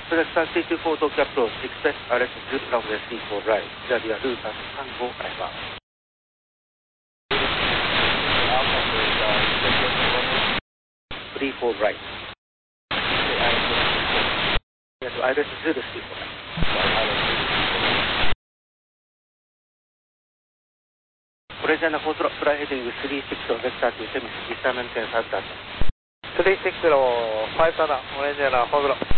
Select 324 Tokyo approach, expect RS runway 34 right, clear via route at Tango Alpha. Alpha, 34 right. Clear to RS 034 right. Correggiana control, fly heading 360 vector to Temis, Eastern maintain 5 data. 360, 5 data, Correggiana, hold on.